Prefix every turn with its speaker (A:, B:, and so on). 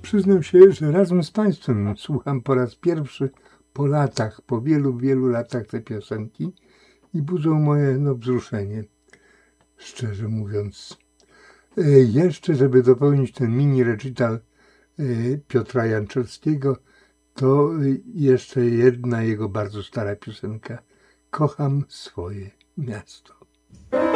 A: Przyznam się, że razem z Państwem słucham po raz pierwszy po latach, po wielu, wielu latach te piosenki i budzą moje wzruszenie, szczerze mówiąc. Jeszcze, żeby dopełnić ten mini recital Piotra Janczewskiego, to jeszcze jedna jego bardzo stara piosenka. Kocham swoje miasto.